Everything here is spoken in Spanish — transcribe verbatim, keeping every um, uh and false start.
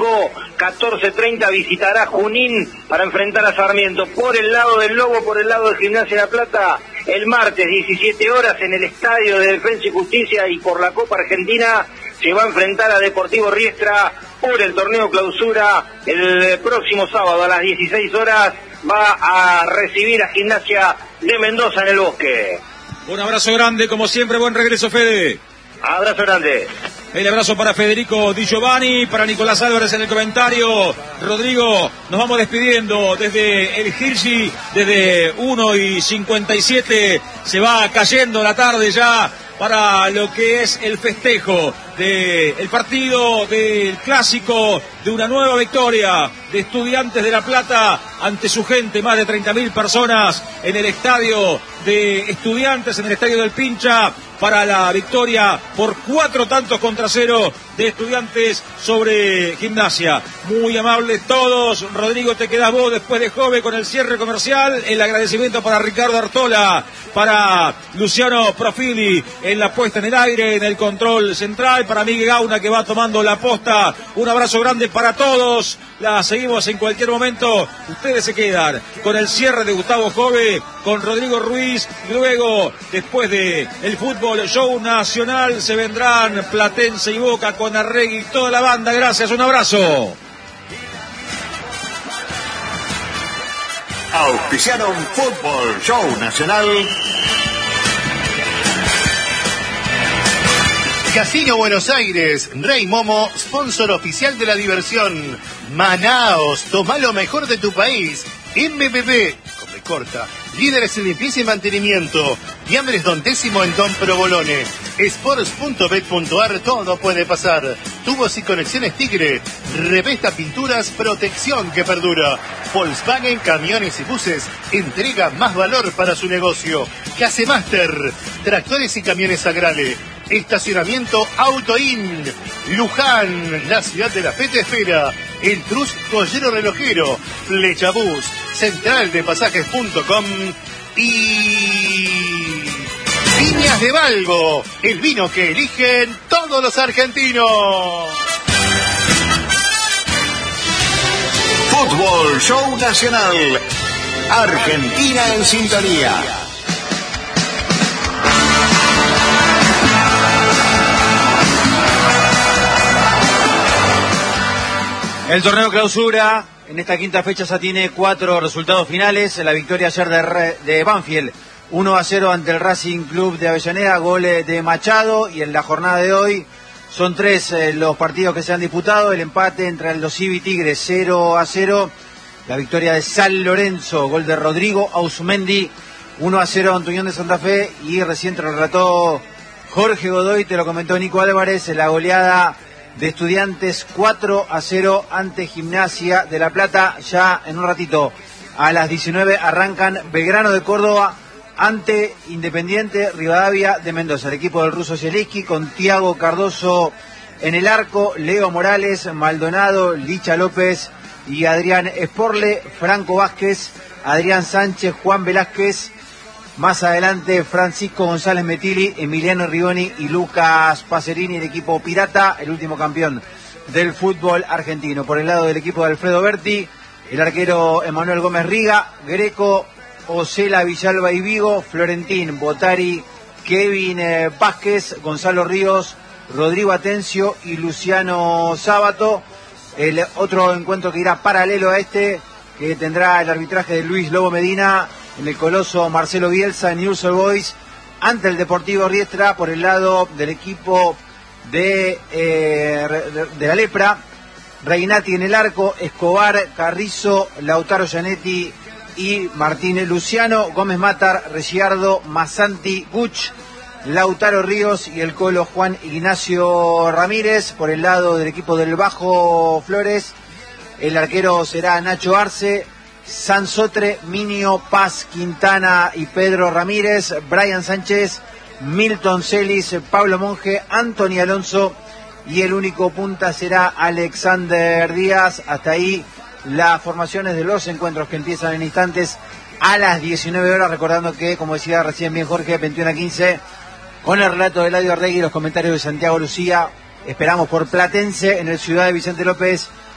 domingo catorce treinta visitará Junín para enfrentar a Sarmiento. Por el lado del Lobo, por el lado de Gimnasia de La Plata, el martes diecisiete horas en el Estadio de Defensa y Justicia y por la Copa Argentina se va a enfrentar a Deportivo Riestra por el torneo clausura. El próximo sábado a las dieciséis horas va a recibir a Gimnasia de Mendoza en el Bosque. Un abrazo grande, como siempre, buen regreso, Fede. Abrazo grande. El abrazo para Federico Di Giovanni, para Nicolás Álvarez en el comentario. Rodrigo, nos vamos despidiendo desde el Hirschi, desde uno y cincuenta y siete, se va cayendo la tarde ya para lo que es el festejo del partido, del clásico, de una nueva victoria de Estudiantes de La Plata ante su gente, más de treinta mil personas en el estadio de Estudiantes, en el estadio del Pincha, para la victoria por cuatro tantos contra cero de Estudiantes sobre Gimnasia. Muy amables todos. Rodrigo, te quedás vos después de Jove con el cierre comercial. El agradecimiento para Ricardo Artola, para Luciano Profili en la puesta en el aire, en el control central, para Miguel Gauna que va tomando la posta. Un abrazo grande para todos. La seguimos en cualquier momento. Ustedes se quedan con el cierre de Gustavo Jove, con Rodrigo Ruiz. Luego, después de el fútbol show nacional, se vendrán Platense y Boca con Arregui y toda la banda. Gracias, un abrazo. Auspiciaron Fútbol Show Nacional. Casino Buenos Aires, Rey Momo, sponsor oficial de la diversión. Manaos, toma lo mejor de tu país. M B B, con B corta, líderes en limpieza y mantenimiento. Diambres Don Décimo en Don Provolone. Sports punto bet punto ar, todo puede pasar. Tubos y conexiones Tigre. Revesta Pinturas, protección que perdura. Volkswagen Camiones y Buses entrega más valor para su negocio. Casemaster, tractores y camiones Agrale. Estacionamiento Autoin. Luján, la ciudad de la fe te espera. El Trus Joyero Relojero. Flechabús, central de pasajes punto com y Viñas de Valgo, el vino que eligen todos los argentinos. Fútbol Show Nacional. Argentina en sintonía. El torneo clausura, en esta quinta fecha ya tiene cuatro resultados finales. La victoria ayer de, Re, de Banfield, uno a cero ante el Racing Club de Avellaneda, goles de Machado. Y en la jornada de hoy son tres eh, los partidos que se han disputado. El empate entre Aldo Civi y Tigres, cero a cero. La victoria de San Lorenzo, gol de Rodrigo Ausmendi, uno a cero ante Unión de Santa Fe. Y recién te lo relató Jorge Godoy, te lo comentó Nico Álvarez, la goleada de Estudiantes cuatro a cero ante Gimnasia de La Plata. Ya en un ratito a las diecinueve arrancan Belgrano de Córdoba ante Independiente Rivadavia de Mendoza. El equipo del ruso Zielinski con Tiago Cardoso en el arco, Leo Morales, Maldonado, Licha López y Adrián Esporle, Franco Vázquez, Adrián Sánchez, Juan Velázquez. Más adelante, Francisco González Metilli, Emiliano Rigoni y Lucas Pacerini, el equipo pirata, el último campeón del fútbol argentino. Por el lado del equipo de Alfredo Berti, el arquero Emanuel Gómez Riga, Greco, Ocela, Villalba y Vigo, Florentín, Botari, Kevin eh, Vázquez, Gonzalo Ríos, Rodrigo Atencio y Luciano Sábato. El otro encuentro que irá paralelo a este, que tendrá el arbitraje de Luis Lobo Medina, en el coloso Marcelo Bielsa, en News Boys, ante el Deportivo Riestra, por el lado del equipo de, eh, de, de la Lepra. Reinati en el arco, Escobar, Carrizo, Lautaro Gianetti y Martínez Luciano, Gómez Matar, Ricciardo, Masanti, Guch, Lautaro Ríos y el colo Juan Ignacio Ramírez. Por el lado del equipo del Bajo Flores, el arquero será Nacho Arce, Sansotre, Minio, Paz, Quintana y Pedro Ramírez, Brian Sánchez, Milton Celis, Pablo Monge, Anthony Alonso y el único punta será Alexander Díaz. Hasta ahí las formaciones de los encuentros que empiezan en instantes a las diecinueve horas, recordando que, como decía recién bien Jorge, veintiuno a quince, con el relato de Eladio Arregui y los comentarios de Santiago Lucía, esperamos por Platense en el Ciudad de Vicente López